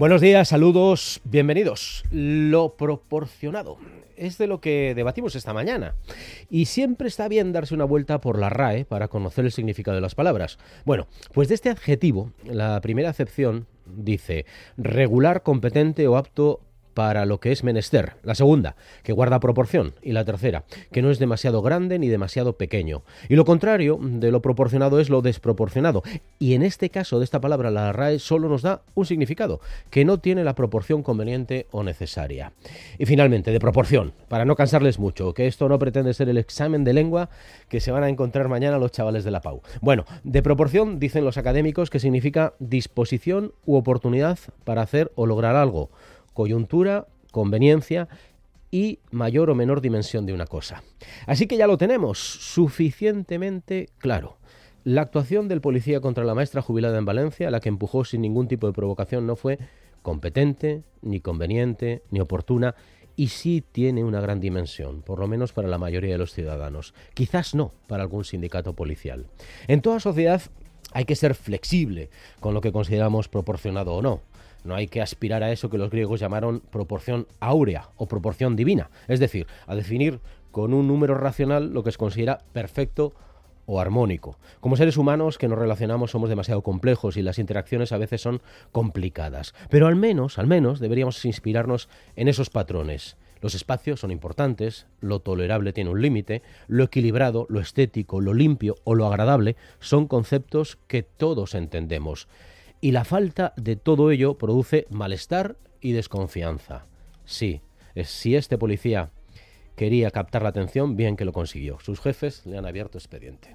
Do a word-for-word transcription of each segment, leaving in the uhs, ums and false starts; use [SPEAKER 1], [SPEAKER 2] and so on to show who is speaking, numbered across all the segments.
[SPEAKER 1] Buenos días, saludos, bienvenidos. Lo proporcionado es de lo que debatimos esta mañana. Y siempre está bien darse una vuelta por la R A E para conocer el significado de las palabras. Bueno, pues de este adjetivo, la primera acepción dice regular, competente o apto para lo que es menester. La segunda, que guarda proporción. Y la tercera, que no es demasiado grande ni demasiado pequeño. Y lo contrario de lo proporcionado es lo desproporcionado. Y en este caso de esta palabra, la R A E solo nos da un significado, que no tiene la proporción conveniente o necesaria. Y finalmente, de proporción, para no cansarles mucho, que esto no pretende ser el examen de lengua que se van a encontrar mañana los chavales de la P A U. Bueno, de proporción dicen los académicos que significa disposición u oportunidad para hacer o lograr algo, coyuntura, conveniencia y mayor o menor dimensión de una cosa. Así que ya lo tenemos suficientemente claro. La actuación del policía contra la maestra jubilada en Valencia, la que empujó sin ningún tipo de provocación, no fue competente, ni conveniente, ni oportuna, y sí tiene una gran dimensión, por lo menos para la mayoría de los ciudadanos. Quizás no para algún sindicato policial. En toda sociedad hay que ser flexible con lo que consideramos proporcionado o no. No hay que aspirar a eso que los griegos llamaron proporción áurea o proporción divina, es decir, a definir con un número racional lo que se considera perfecto o armónico. Como seres humanos que nos relacionamos somos demasiado complejos y las interacciones a veces son complicadas, pero al menos, al menos deberíamos inspirarnos en esos patrones. Los espacios son importantes, lo tolerable tiene un límite, lo equilibrado, lo estético, lo limpio o lo agradable son conceptos que todos entendemos. Y la falta de todo ello produce malestar y desconfianza. Sí, si este policía quería captar la atención, bien que lo consiguió. Sus jefes le han abierto expediente.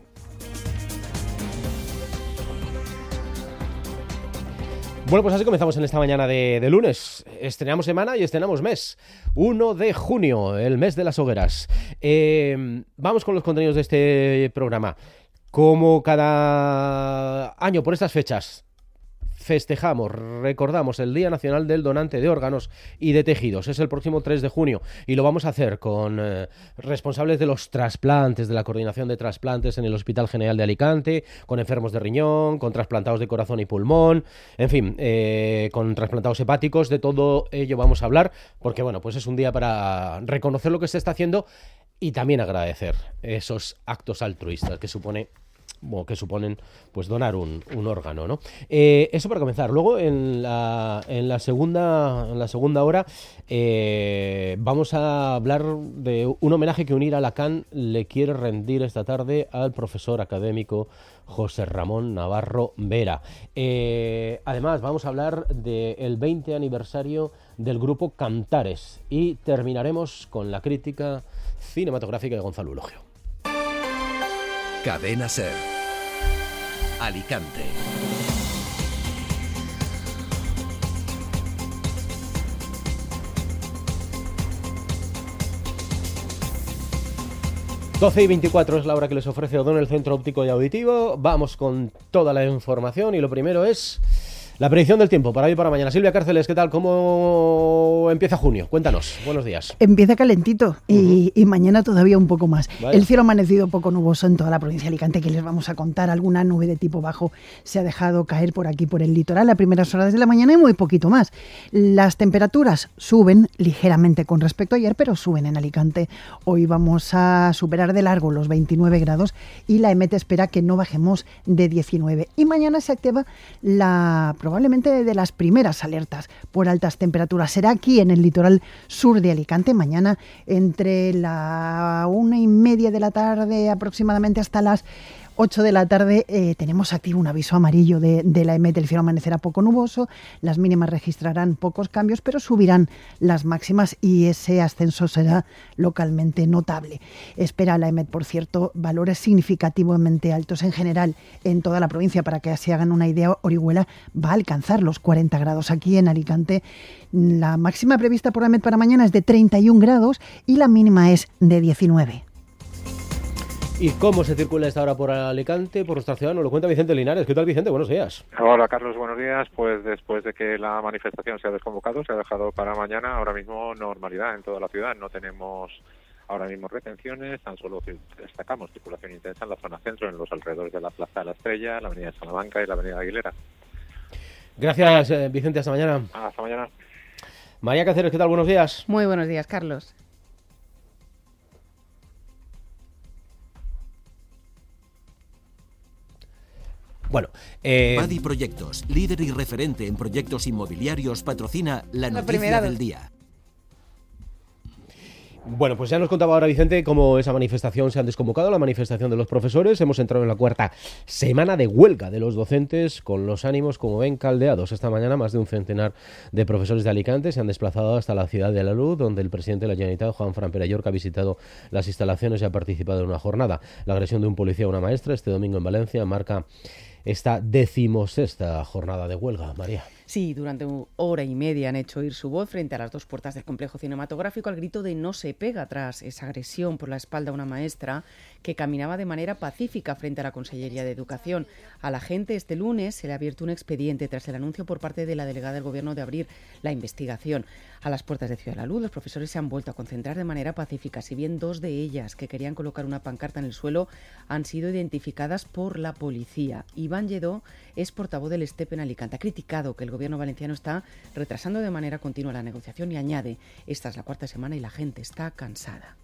[SPEAKER 1] Bueno, pues así comenzamos en esta mañana de, de lunes. Estrenamos semana y estrenamos mes. uno de junio, el mes de las hogueras. Eh, vamos con los contenidos de este programa. Como cada año por estas fechas, festejamos, recordamos el Día Nacional del Donante de Órganos y de Tejidos. Es el próximo tres de junio y lo vamos a hacer con eh, responsables de los trasplantes, de la coordinación de trasplantes en el Hospital General de Alicante, con enfermos de riñón, con trasplantados de corazón y pulmón, en fin, eh, con trasplantados hepáticos. De todo ello vamos a hablar porque, bueno, pues es un día para reconocer lo que se está haciendo y también agradecer esos actos altruistas que supone Bueno, que suponen pues donar un, un órgano, ¿no? Eh, eso para comenzar. Luego en la, en la segunda en la segunda hora eh, vamos a hablar de un homenaje que Unir Alacant le quiere rendir esta tarde al profesor académico José Ramón Navarro Vera. Eh, además vamos a hablar del veinte aniversario del grupo Cantares y terminaremos con la crítica cinematográfica de Gonzalo Eulogio.
[SPEAKER 2] Cadena SER, Alicante.
[SPEAKER 1] doce y veinticuatro es la hora que les ofrece O'Donnell Centro Óptico y Auditivo. Vamos con toda la información y lo primero es la predicción del tiempo para hoy y para mañana. Silvia Cárceles, ¿qué tal? ¿Cómo empieza junio? Cuéntanos. Buenos días.
[SPEAKER 3] Empieza calentito y, uh-huh. y mañana todavía un poco más.
[SPEAKER 1] Vaya.
[SPEAKER 3] El cielo amanecido poco nuboso en toda la provincia de Alicante, que les vamos a contar. Alguna nube de tipo bajo se ha dejado caer por aquí, por el litoral, a primeras horas de la mañana y muy poquito más. Las temperaturas suben ligeramente con respecto a ayer, pero suben en Alicante. Hoy vamos a superar de largo los veintinueve grados y la EMET espera que no bajemos de diecinueve. Y mañana se activa la probablemente de las primeras alertas por altas temperaturas. Será aquí en el litoral sur de Alicante, mañana entre la una y media de la tarde aproximadamente hasta las ocho de la tarde eh, tenemos activo un aviso amarillo de, de la EMET. El cielo amanecerá poco nuboso, las mínimas registrarán pocos cambios, pero subirán las máximas y ese ascenso será localmente notable. Espera la EMET, por cierto, valores significativamente altos en general en toda la provincia. Para que se hagan una idea, Orihuela va a alcanzar los cuarenta grados. Aquí en Alicante la máxima prevista por la EMET para mañana es de treinta y un grados y la mínima es de diecinueve.
[SPEAKER 1] ¿Y cómo se circula esta hora por Alicante, por nuestra ciudad? Nos lo cuenta Vicente Linares. ¿Qué tal, Vicente? Buenos días.
[SPEAKER 4] Hola, Carlos. Buenos días. Pues después de que la manifestación se ha desconvocado, se ha dejado para mañana, ahora mismo normalidad en toda la ciudad. No tenemos ahora mismo retenciones, tan solo destacamos circulación intensa en la zona centro, en los alrededores de la Plaza de la Estrella, la Avenida de Salamanca y la Avenida Aguilera.
[SPEAKER 1] Gracias, eh, Vicente, hasta mañana.
[SPEAKER 4] Hasta mañana.
[SPEAKER 1] María Cáceres, ¿qué tal? Buenos días.
[SPEAKER 2] Muy buenos días, Carlos.
[SPEAKER 1] Bueno, eh...
[SPEAKER 5] Padi Proyectos, líder y referente en proyectos inmobiliarios, patrocina la,
[SPEAKER 2] La
[SPEAKER 5] noticia
[SPEAKER 2] primera
[SPEAKER 5] del día.
[SPEAKER 1] Bueno, pues ya nos contaba ahora Vicente cómo esa manifestación se han desconvocado, la manifestación de los profesores. Hemos entrado en la cuarta semana de huelga de los docentes, con los ánimos, como ven, caldeados. Esta mañana más de un centenar de profesores de Alicante se han desplazado hasta la Ciudad de la Luz, donde el presidente de la Generalitat, Juanfran Pere-Llorca, ha visitado las instalaciones y ha participado en una jornada. La agresión de un policía a una maestra este domingo en Valencia marca esta decimosexta jornada de huelga. María.
[SPEAKER 2] Sí, durante una hora y media han hecho oír su voz frente a las dos puertas del complejo cinematográfico al grito de "no se pega", tras esa agresión por la espalda a una maestra que caminaba de manera pacífica frente a la Consellería de Educación. A la gente este lunes se le ha abierto un expediente tras el anuncio por parte de la delegada del Gobierno de abrir la investigación. A las puertas de Ciudad de la Luz, los profesores se han vuelto a concentrar de manera pacífica, si bien dos de ellas, que querían colocar una pancarta en el suelo, han sido identificadas por la policía. Iván Lledó es portavoz del STEP en Alicante. Ha criticado que el Gobierno valenciano está retrasando de manera continua la negociación y añade: esta es la cuarta semana y la gente está cansada.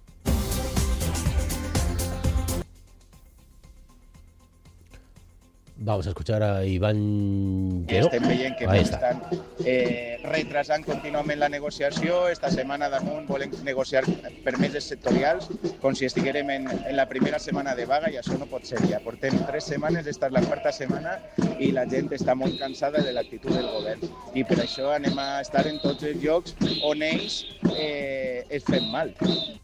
[SPEAKER 1] Vamos a escuchar a Iván Lledó.
[SPEAKER 6] Estem veient que
[SPEAKER 1] Ahí
[SPEAKER 6] estan eh, retrasant contínuament la negociació. Esta setmana damunt volen negociar permeses sectorials com si estiguérem en, en la primera setmana de vaga, i això no pot ser ja. Portem tres setmanes, esta és la quarta setmana i la gent està molt cansada de l'actitud del govern. I per això anem a estar en tots els llocs on ells eh, es fem mal.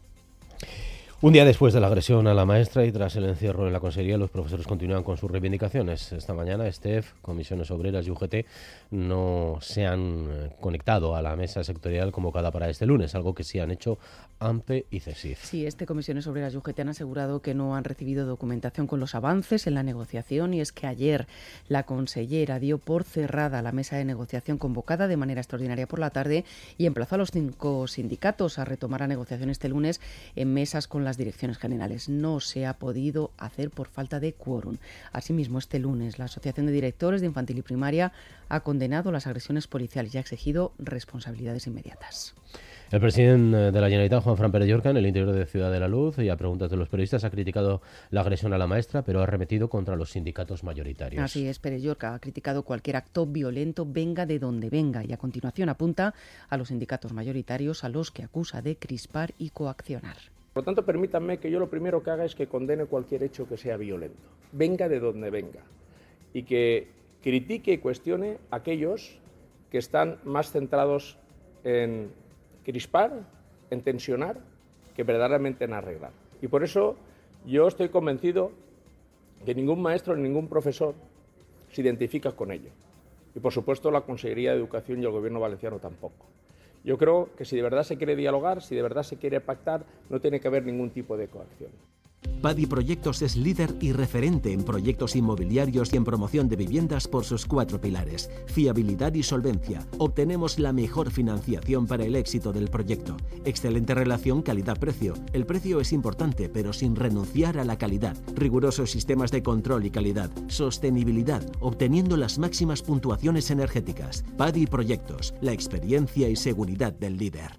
[SPEAKER 1] Un día después de la agresión a la maestra y tras el encierro en la Consellería, los profesores continúan con sus reivindicaciones. Esta mañana, STEF, Comisiones Obreras y U G T no se han conectado a la mesa sectorial convocada para este lunes, algo que sí han hecho A M P E y CESIF.
[SPEAKER 2] Sí, este Comisiones Obreras y U G T han asegurado que no han recibido documentación con los avances en la negociación, y es que ayer la consellera dio por cerrada la mesa de negociación convocada de manera extraordinaria por la tarde y emplazó a los cinco sindicatos a retomar la negociación este lunes en mesas con la las direcciones generales. No se ha podido hacer por falta de quórum. Asimismo, este lunes, la Asociación de Directores de Infantil y Primaria ha condenado las agresiones policiales y ha exigido responsabilidades inmediatas.
[SPEAKER 1] El presidente de la Generalitat, Juanfran Pere-Llorca, en el interior de Ciudad de la Luz, y a preguntas de los periodistas, ha criticado la agresión a la maestra, pero ha arremetido contra los sindicatos mayoritarios.
[SPEAKER 2] Así es, Pere-Llorca ha criticado cualquier acto violento, venga de donde venga, y a continuación apunta a los sindicatos mayoritarios, a los que acusa de crispar y coaccionar.
[SPEAKER 7] Por lo tanto, permítanme que yo lo primero que haga es que condene cualquier hecho que sea violento, venga de donde venga, y que critique y cuestione a aquellos que están más centrados en crispar, en tensionar, que verdaderamente en arreglar. Y por eso yo estoy convencido que ningún maestro ni ningún profesor se identifica con ello. Y por supuesto la Consellería de Educación y el Gobierno valenciano tampoco. Yo creo que si de verdad se quiere dialogar, si de verdad se quiere pactar, no tiene que haber ningún tipo de coacción.
[SPEAKER 5] Padi Proyectos es líder y referente en proyectos inmobiliarios y en promoción de viviendas por sus cuatro pilares: fiabilidad y solvencia. Obtenemos la mejor financiación para el éxito del proyecto. Excelente relación calidad-precio. El precio es importante, pero sin renunciar a la calidad. Rigurosos sistemas de control y calidad. Sostenibilidad, obteniendo las máximas puntuaciones energéticas. Padi Proyectos, la experiencia y seguridad del líder.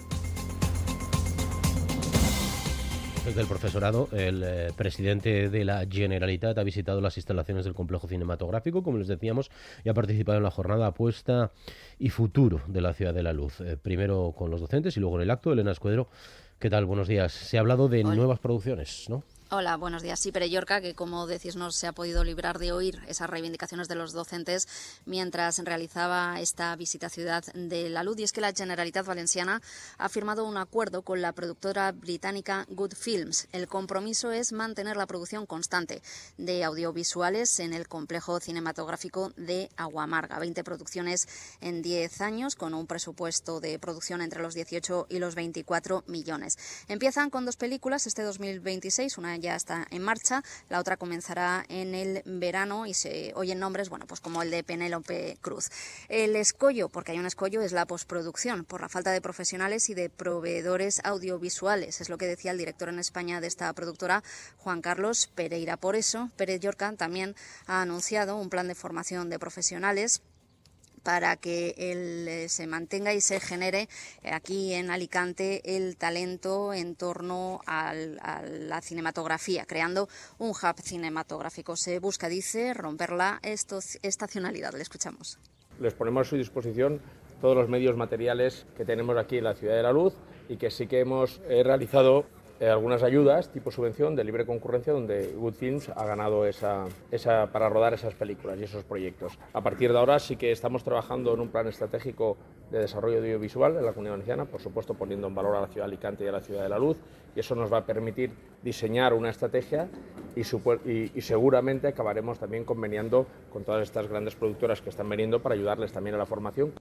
[SPEAKER 1] Del profesorado, el eh, presidente de la Generalitat ha visitado las instalaciones del complejo cinematográfico, como les decíamos, y ha participado en la jornada Apuesta y Futuro de la Ciudad de la Luz. Eh, primero con los docentes y luego en el acto. Elena Escudero, ¿qué tal? Buenos días. Se ha hablado de Hola. nuevas producciones, ¿no?
[SPEAKER 8] Hola, buenos días. Sí, Pere-Llorca, que como decís no se ha podido librar de oír esas reivindicaciones de los docentes mientras realizaba esta visita a Ciudad de la Luz. Y es que la Generalitat Valenciana ha firmado un acuerdo con la productora británica Good Films. El compromiso es mantener la producción constante de audiovisuales en el complejo cinematográfico de Aguamarga. veinte producciones en diez años, con un presupuesto de producción entre los dieciocho y los veinticuatro millones. Empiezan con dos películas este dos mil veintiséis, una ya está en marcha, la otra comenzará en el verano y se oyen nombres, bueno, pues como el de Penélope Cruz. El escollo, porque hay un escollo, es la postproducción, por la falta de profesionales y de proveedores audiovisuales, es lo que decía el director en España de esta productora, Juan Carlos Pereira. Por eso, Pere-Llorca también ha anunciado un plan de formación de profesionales para que el, eh, se mantenga y se genere eh, aquí en Alicante el talento en torno al, a la cinematografía, creando un hub cinematográfico. Se busca, dice, romper la estacionalidad. Le escuchamos.
[SPEAKER 7] Les ponemos a su disposición todos los medios materiales que tenemos aquí en la Ciudad de la Luz y que sí que hemos eh, realizado Eh, algunas ayudas tipo subvención de libre concurrencia donde Good Films ha ganado esa, esa para rodar esas películas y esos proyectos. A partir de ahora sí que estamos trabajando en un plan estratégico de desarrollo audiovisual en la Comunidad Valenciana, por supuesto poniendo en valor a la ciudad de Alicante y a la Ciudad de la Luz, y eso nos va a permitir diseñar una estrategia y, y, y seguramente acabaremos también conveniando con todas estas grandes productoras que están veniendo para ayudarles también a la formación.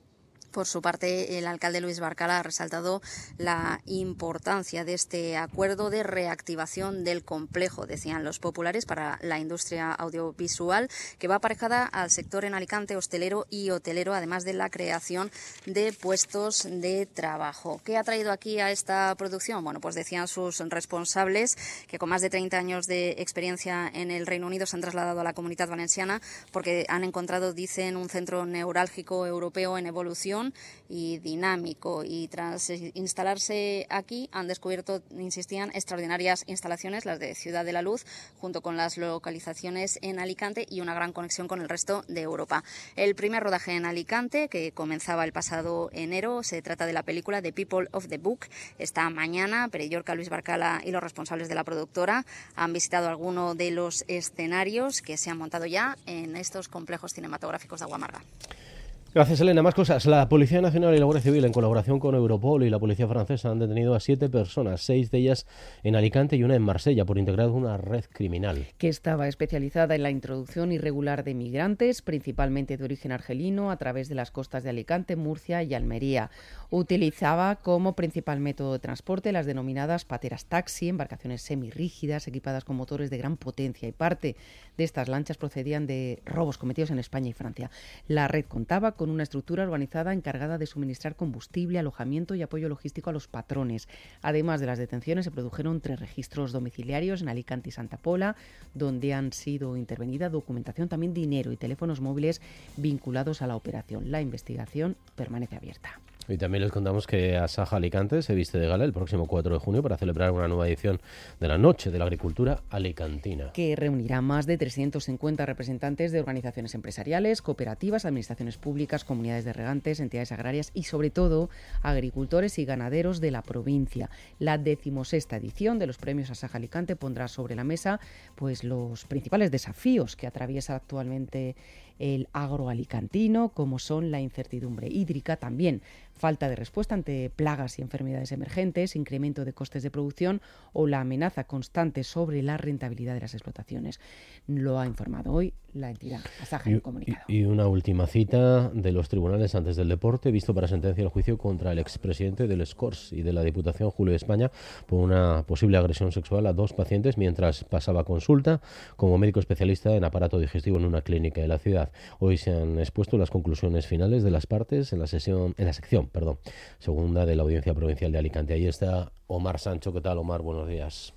[SPEAKER 8] Por su parte, el alcalde Luis Barcala ha resaltado la importancia de este acuerdo de reactivación del complejo, decían los populares, para la industria audiovisual, que va aparejada al sector en Alicante hostelero y hotelero, además de la creación de puestos de trabajo. ¿Qué ha traído aquí a esta producción? Bueno, pues decían sus responsables que con más de treinta años de experiencia en el Reino Unido se han trasladado a la Comunidad Valenciana porque han encontrado, dicen, un centro neurálgico europeo en evolución y dinámico, y tras instalarse aquí han descubierto, insistían, extraordinarias instalaciones, las de Ciudad de la Luz, junto con las localizaciones en Alicante y una gran conexión con el resto de Europa. El primer rodaje en Alicante, que comenzaba el pasado enero, se trata de la película The People of the Book. Esta mañana, Pere Llorca, Luis Barcala y los responsables de la productora han visitado alguno de los escenarios que se han montado ya en estos complejos cinematográficos de Aguamarga.
[SPEAKER 1] Gracias, Elena. Más cosas. La Policía Nacional y la Guardia Civil, en colaboración con Europol y la Policía Francesa, han detenido a siete personas, seis de ellas en Alicante y una en Marsella, por integrar una red criminal.
[SPEAKER 2] Que estaba especializada en la introducción irregular de migrantes, principalmente de origen argelino, a través de las costas de Alicante, Murcia y Almería. Utilizaba como principal método de transporte las denominadas pateras taxi, embarcaciones semirrígidas equipadas con motores de gran potencia, y parte de estas lanchas procedían de robos cometidos en España y Francia. La red contaba con con una estructura organizada encargada de suministrar combustible, alojamiento y apoyo logístico a los patrones. Además de las detenciones, se produjeron tres registros domiciliarios en Alicante y Santa Pola, donde han sido intervenida documentación, también dinero y teléfonos móviles vinculados a la operación. La investigación permanece abierta.
[SPEAKER 1] Y también les contamos que Asaja Alicante se viste de gala el próximo cuatro de junio para celebrar una nueva edición de la Noche de la Agricultura Alicantina,
[SPEAKER 2] que reunirá más de trescientos cincuenta representantes de organizaciones empresariales, cooperativas, administraciones públicas, comunidades de regantes, entidades agrarias y, sobre todo, agricultores y ganaderos de la provincia. La decimosexta edición de los premios Asaja Alicante pondrá sobre la mesa pues los principales desafíos que atraviesa actualmente el agroalicantino, como son la incertidumbre hídrica, también falta de respuesta ante plagas y enfermedades emergentes, incremento de costes de producción o la amenaza constante sobre la rentabilidad de las explotaciones. Lo ha informado hoy la entidad Asaja en un comunicado.
[SPEAKER 1] Y, y una última cita de los tribunales antes del deporte, visto para sentencia el juicio contra el expresidente del Scors y de la Diputación Julio de España por una posible agresión sexual a dos pacientes mientras pasaba consulta como médico especialista en aparato digestivo en una clínica de la ciudad. Hoy se han expuesto las conclusiones finales de las partes en la sesión, en la sección, perdón, segunda de la Audiencia Provincial de Alicante. Ahí está Omar Sancho. ¿Qué tal, Omar? Buenos días.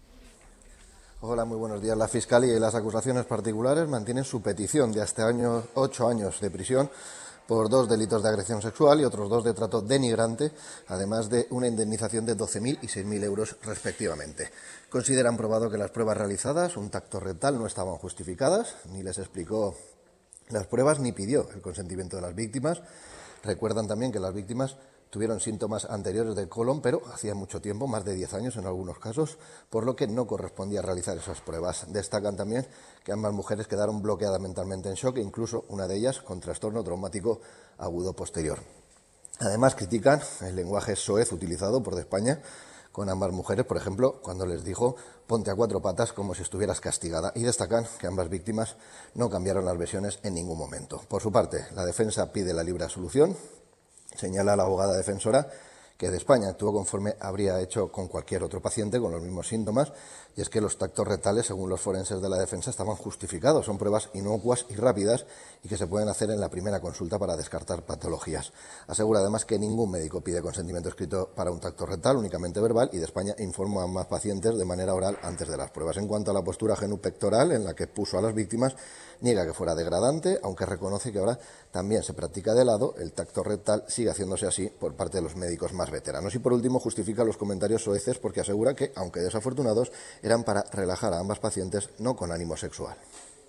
[SPEAKER 9] Hola, muy buenos días. La Fiscalía y las acusaciones particulares mantienen su petición de hasta año, ocho años de prisión por dos delitos de agresión sexual y otros dos de trato denigrante, además de una indemnización de doce mil y seis mil euros respectivamente. Consideran probado que las pruebas realizadas, un tacto rectal, no estaban justificadas, ni les explicó las pruebas ni pidió el consentimiento de las víctimas. Recuerdan también que las víctimas tuvieron síntomas anteriores del colon, pero hacía mucho tiempo, más de diez años en algunos casos, por lo que no correspondía realizar esas pruebas. Destacan también que ambas mujeres quedaron bloqueadas mentalmente en shock e incluso una de ellas con trastorno traumático agudo posterior. Además, critican el lenguaje soez utilizado por de España con ambas mujeres, por ejemplo, cuando les dijo ponte a cuatro patas como si estuvieras castigada, y destacan que ambas víctimas no cambiaron las versiones en ningún momento. Por su parte, la defensa pide la libre absolución. Señala la abogada defensora que de España actuó conforme habría hecho con cualquier otro paciente con los mismos síntomas, y es que los tactos rectales, según los forenses de la defensa, estaban justificados. Son pruebas inocuas y rápidas y que se pueden hacer en la primera consulta para descartar patologías. Asegura además que ningún médico pide consentimiento escrito para un tacto rectal, únicamente verbal, y de España informa a más pacientes de manera oral antes de las pruebas. En cuanto a la postura genupectoral en la que puso a las víctimas, niega que fuera degradante, aunque reconoce que ahora también se practica de lado, el tacto rectal sigue haciéndose así por parte de los médicos más veteranos. Y por último justifica los comentarios soeces porque asegura que, aunque desafortunados, eran para relajar a ambas pacientes, no con ánimo sexual.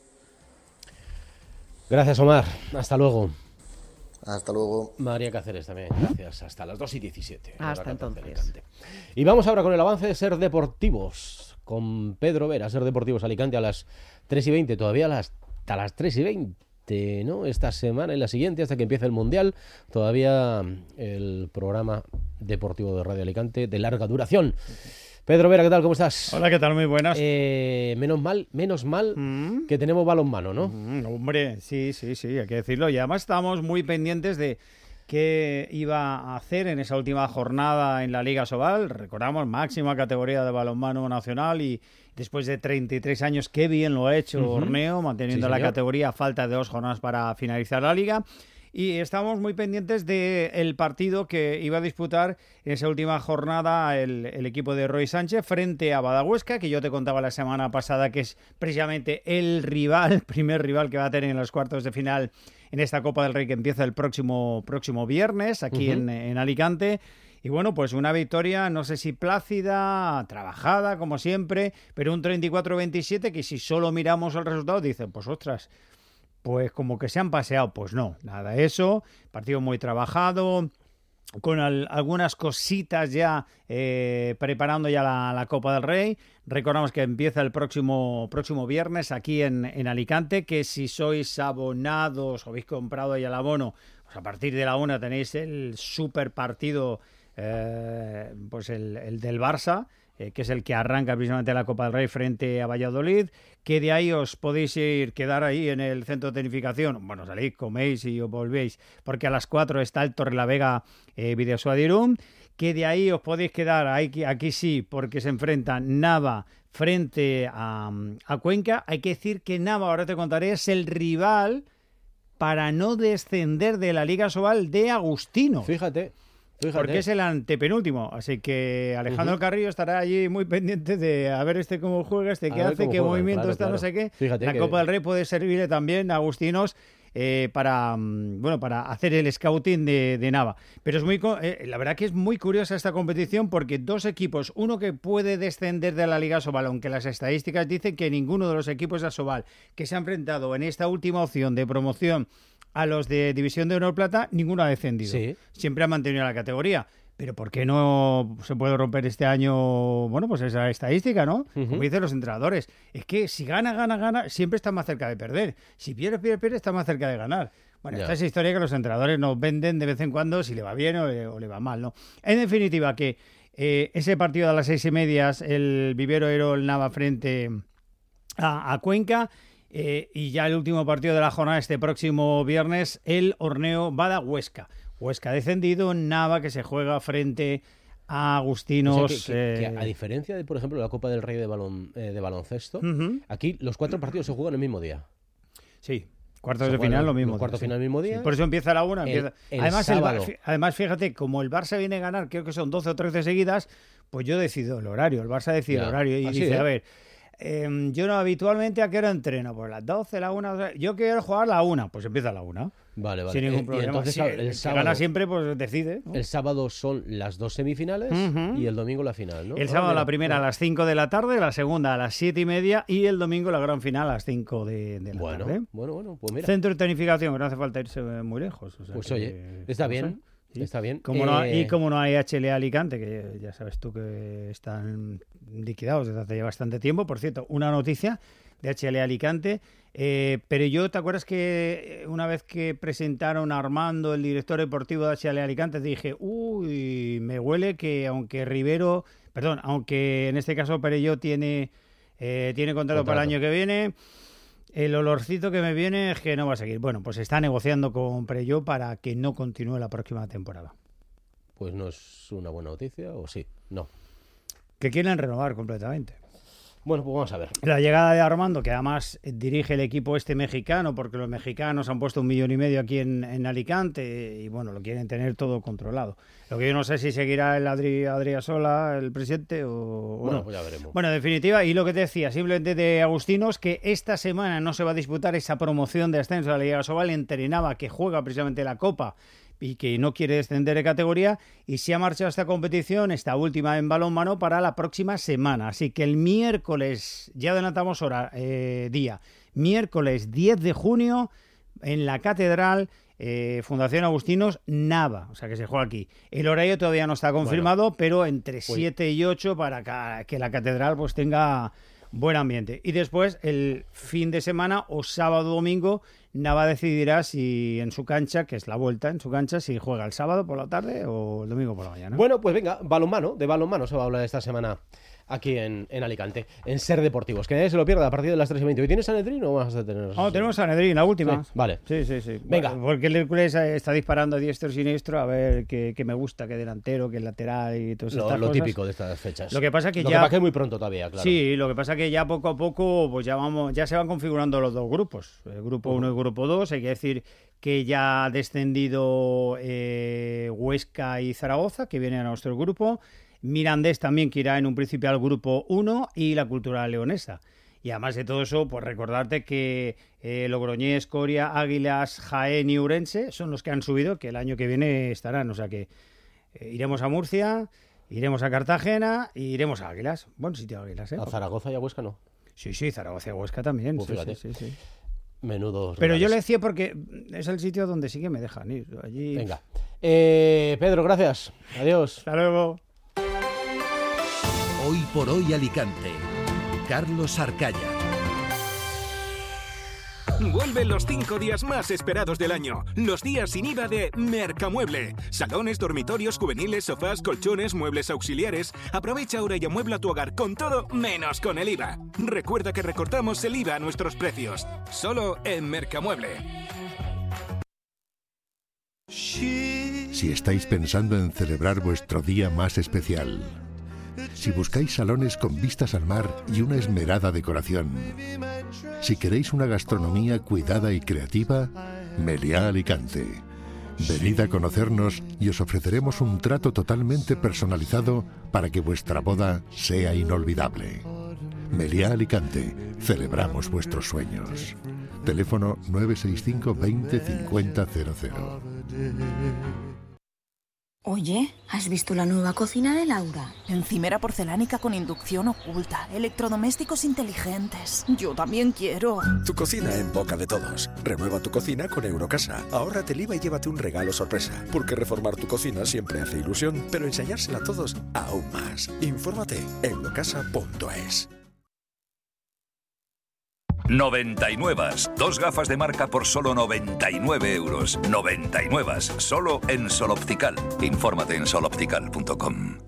[SPEAKER 1] Gracias, Omar. Hasta luego.
[SPEAKER 9] Hasta luego.
[SPEAKER 1] María Cáceres también, gracias. Hasta las dos y diecisiete.
[SPEAKER 2] Hasta entonces.
[SPEAKER 1] Y vamos ahora con el avance de Ser Deportivos, con Pedro Vera. Ser Deportivos Alicante a las tres y veinte, todavía las, hasta las tres y veinte, ¿no? Esta semana y la siguiente, hasta que empiece el Mundial, todavía el programa deportivo de Radio Alicante de larga duración. Pedro Vera, ¿qué tal? ¿Cómo estás?
[SPEAKER 10] Hola, ¿qué tal? Muy buenas.
[SPEAKER 1] Eh, menos mal, menos mal mm. que tenemos balonmano, ¿no?
[SPEAKER 10] Mm, hombre, sí, sí, sí, hay que decirlo. Y además estamos muy pendientes de qué iba a hacer en esa última jornada en la Liga Sobal. Recordamos, máxima categoría de balonmano nacional, y después de treinta y tres años, qué bien lo ha hecho uh-huh. Orneo, manteniendo sí, la categoría a falta de dos jornadas para finalizar la Liga. Y estamos muy pendientes del partido que iba a disputar en esa última jornada el, el equipo de Roy Sánchez frente a Badahuesca, que yo te contaba la semana pasada que es precisamente el rival, el primer rival que va a tener en los cuartos de final en esta Copa del Rey que empieza el próximo, próximo viernes aquí uh-huh. en, en Alicante. Y bueno, pues una victoria, no sé si plácida, trabajada como siempre, pero un treinta y cuatro a veintisiete que si solo miramos el resultado dicen, pues ostras, pues como que se han paseado. Pues no, nada de eso, partido muy trabajado, con al, algunas cositas ya eh, preparando ya la, la Copa del Rey. Recordamos que empieza el próximo, próximo viernes aquí en, en Alicante, que si sois abonados o habéis comprado ya el abono, pues a partir de la una tenéis el super partido, eh, pues el, el del Barça, Eh, que es el que arranca precisamente la Copa del Rey frente a Valladolid, que de ahí os podéis ir, quedar ahí en el centro de tecnificación. Bueno, salís, coméis y os volvéis, porque a las cuatro está el Torrelavega eh, Bidasoa de Irún, que de ahí os podéis quedar, ahí, aquí sí, porque se enfrentan Nava frente a, a Cuenca. Hay que decir que Nava, ahora te contaré, es el rival para no descender de la Liga Sobal de Agustino.
[SPEAKER 1] Fíjate. Fíjate.
[SPEAKER 10] Porque es el antepenúltimo, así que Alejandro uh-huh. Carrillo estará allí muy pendiente de a ver este cómo juega, este qué hace, qué juega, movimiento claro, está, claro. no sé qué. Fíjate la que... Copa del Rey puede servirle también a Agustinos eh, para bueno para hacer el scouting de, de Nava. Pero es muy eh, la verdad que es muy curiosa esta competición porque dos equipos, uno que puede descender de la Liga Sobal, aunque las estadísticas dicen que ninguno de los equipos de Sobal que se ha enfrentado en esta última opción de promoción a los de División de Honor Plata, ninguno ha descendido. Sí. Siempre ha mantenido la categoría. Pero ¿por qué no se puede romper este año, bueno, pues esa estadística, ¿no? Uh-huh. Como dicen los entrenadores. Es que si gana, gana, gana, siempre está más cerca de perder. Si pierde, pierde, pierde, está más cerca de ganar. Bueno, ya. Esta es la historia que los entrenadores nos venden de vez en cuando si le va bien o le, o le va mal, ¿no? En definitiva, que eh, ese partido a las seis y medias, el Vivero Erol Nava frente a, a Cuenca. Eh, y ya el último partido de la jornada este próximo viernes, el Orneo Badahuesca. Huesca descendido, Nava que se juega frente a Agustinos.
[SPEAKER 1] O sea, que, que, eh... que a diferencia de, por ejemplo, la Copa del Rey de, balon, eh, de baloncesto, uh-huh. aquí los cuatro partidos se juegan el mismo día.
[SPEAKER 10] Sí. Cuartos de final lo mismo.
[SPEAKER 1] Cuartos de final el mismo día.
[SPEAKER 10] Sí, por eso empieza a la una. Empieza...
[SPEAKER 1] El, el
[SPEAKER 10] además,
[SPEAKER 1] el,
[SPEAKER 10] además, fíjate, como el Barça viene a ganar, creo que son doce o trece seguidas, pues yo decido el horario. El Barça decide el horario y Así dice, es. a ver... Eh, yo no habitualmente a qué hora entreno, pues las doce, la una, yo quiero jugar a la una, pues empieza a la una.
[SPEAKER 1] Vale, vale.
[SPEAKER 10] Sin ningún problema. Y entonces, si el, el sábado, gana siempre, pues decide, ¿no?
[SPEAKER 1] El sábado son las dos semifinales uh-huh. y el domingo la final, ¿no?
[SPEAKER 10] El sábado oh, mira, la primera bueno. a las cinco de la tarde, la segunda a las siete y media y el domingo la gran final a las cinco de, de la
[SPEAKER 1] bueno,
[SPEAKER 10] tarde.
[SPEAKER 1] Bueno, bueno, pues mira.
[SPEAKER 10] Centro de tecnificación, que no hace falta irse muy lejos. O sea,
[SPEAKER 1] pues
[SPEAKER 10] que,
[SPEAKER 1] oye, está bien. Sí. Está bien.
[SPEAKER 10] Como
[SPEAKER 1] eh...
[SPEAKER 10] no, y como no hay H L A Alicante, que ya sabes tú que están liquidados desde hace ya bastante tiempo. Por cierto, una noticia de H L A Alicante. Eh, pero yo, ¿te acuerdas que una vez que presentaron a Armando, el director deportivo de H L A Alicante, te dije, uy, me huele que aunque Rivero, perdón, aunque en este caso Perelló tiene, eh, tiene contrato, contrato para el año que viene... El olorcito que me viene es que no va a seguir. Bueno, pues está negociando con Perelló para que no continúe la próxima temporada.
[SPEAKER 1] Pues no es una buena noticia, ¿o sí? No.
[SPEAKER 10] Que quieren renovar completamente.
[SPEAKER 1] Bueno, pues vamos a ver.
[SPEAKER 10] La llegada de Armando, que además dirige el equipo este mexicano, porque los mexicanos han puesto un millón y medio aquí en, en Alicante y bueno, lo quieren tener todo controlado. Lo que yo no sé si seguirá el Adri, Adriasola, el presidente, o, o
[SPEAKER 1] bueno,
[SPEAKER 10] no.
[SPEAKER 1] Pues ya veremos.
[SPEAKER 10] Bueno, en definitiva, y lo que te decía, simplemente de Agustinos, que esta semana no se va a disputar esa promoción de ascenso a la Liga Sobal entre Nava, que juega precisamente la Copa y que no quiere descender de categoría, y se ha marchado esta competición, esta última en balonmano, para la próxima semana. Así que el miércoles, ya adelantamos hora, eh, día, miércoles diez de junio, en la Catedral, eh, Fundación Agustinos, Nava, o sea que se juega aquí. El horario todavía no está confirmado, bueno, pero entre siete y ocho para que la Catedral pues tenga buen ambiente. Y después, el fin de semana, o sábado o domingo, Nava decidirá si en su cancha, que es la vuelta en su cancha, si juega el sábado por la tarde o el domingo por la mañana.
[SPEAKER 1] Bueno, pues venga, balonmano, de balonmano se va a hablar esta semana aquí en, en Alicante, en Ser Deportivos. Que nadie se lo pierda a partir de las tres y veinte. ¿Hoy tienes Sanedrín o vas a tener...?
[SPEAKER 10] No, tenemos Sanedrín, la última.
[SPEAKER 1] Sí, vale.
[SPEAKER 10] Sí, sí, sí.
[SPEAKER 1] Venga.
[SPEAKER 10] Bueno, porque el Hércules está disparando a diestro y siniestro, a ver qué, qué me gusta, qué delantero, qué lateral y todo eso.
[SPEAKER 1] Lo, lo típico de estas fechas.
[SPEAKER 10] Lo que pasa que
[SPEAKER 1] lo
[SPEAKER 10] ya...
[SPEAKER 1] que pasa que es muy pronto todavía, claro.
[SPEAKER 10] Sí, lo que pasa que ya poco a poco pues ya vamos, ya se van configurando los dos grupos. El grupo uno uh-huh. y el grupo dos. Hay que decir que ya ha descendido eh, Huesca y Zaragoza, que vienen a nuestro grupo. Mirandés también, que irá en un principio al grupo uno, y la Cultural Leonesa. Y además de todo eso, pues recordarte que eh, Logroñés, Coria, Águilas, Jaén y Ourense son los que han subido, que el año que viene estarán. O sea que eh, iremos a Murcia, iremos a Cartagena y iremos a Águilas. Buen sitio Águilas, ¿eh?
[SPEAKER 1] ¿A Zaragoza y a Huesca no?
[SPEAKER 10] Sí, sí, Zaragoza y Huesca también.
[SPEAKER 1] Pues
[SPEAKER 10] sí,
[SPEAKER 1] fíjate.
[SPEAKER 10] Sí, sí, sí.
[SPEAKER 1] Menudo.
[SPEAKER 10] Pero yo le decía porque es el sitio donde sí que me dejan ir. Allí...
[SPEAKER 1] Venga. Eh, Pedro, gracias. Adiós.
[SPEAKER 10] Hasta luego.
[SPEAKER 11] Hoy por hoy Alicante. Carlos Arcaya.
[SPEAKER 12] Vuelven los cinco días más esperados del año. Los días sin I V A de Mercamueble. Salones, dormitorios, juveniles, sofás, colchones, muebles auxiliares. Aprovecha ahora y amuebla tu hogar con todo menos con el I V A. Recuerda que recortamos el I V A a nuestros precios. Solo en Mercamueble.
[SPEAKER 13] Si estáis pensando en celebrar vuestro día más especial, si buscáis salones con vistas al mar y una esmerada decoración, si queréis una gastronomía cuidada y creativa, Meliá Alicante. Venid a conocernos y os ofreceremos un trato totalmente personalizado para que vuestra boda sea inolvidable. Meliá Alicante, celebramos vuestros sueños. Teléfono nueve seis cinco veinte cincuenta cero cero.
[SPEAKER 14] Oye, ¿has visto la nueva cocina de Laura?
[SPEAKER 15] Encimera porcelánica con inducción oculta, electrodomésticos inteligentes. Yo también quiero.
[SPEAKER 16] Tu cocina en boca de todos. Renueva tu cocina con Eurocasa. Ahórrate el I V A y llévate un regalo sorpresa. Porque reformar tu cocina siempre hace ilusión, pero enseñársela a todos aún más. Infórmate en eurocasa punto es.
[SPEAKER 17] noventa y nueve. Dos gafas de marca por solo noventa y nueve euros. noventa y nueve. Solo en Sol Optical. Infórmate en sol optical punto com.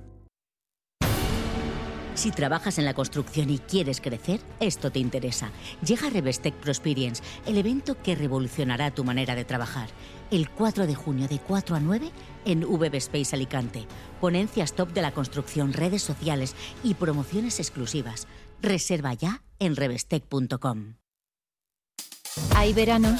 [SPEAKER 18] Si trabajas en la construcción y quieres crecer, esto te interesa. Llega Revestec Prosperience, el evento que revolucionará tu manera de trabajar. El cuatro de junio de cuatro a nueve en V B Space Alicante. Ponencias top de la construcción, redes sociales y promociones exclusivas. Reserva ya en revestec punto com.
[SPEAKER 19] Hay veranos